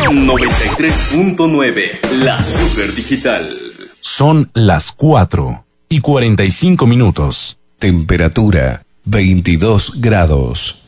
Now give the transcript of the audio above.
93.9, la super digital. Son las 4:45. Temperatura 22 grados.